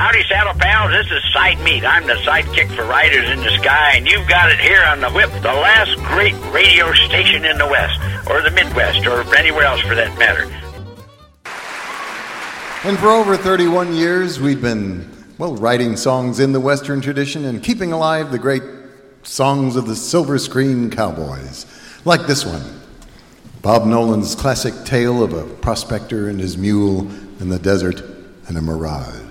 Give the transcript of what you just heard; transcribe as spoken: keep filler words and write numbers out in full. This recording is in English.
Howdy, Saddle Pals. This is Side Meat. I'm the sidekick for Riders in the Sky, and you've got it here on the Whip, the last great radio station in the West, or the Midwest, or anywhere else for that matter. And for over thirty-one years, we've been, well, writing songs in the Western tradition and keeping alive the great songs of the Silver Screen Cowboys. Like this one, Bob Nolan's classic tale of a prospector and his mule in the desert and a mirage.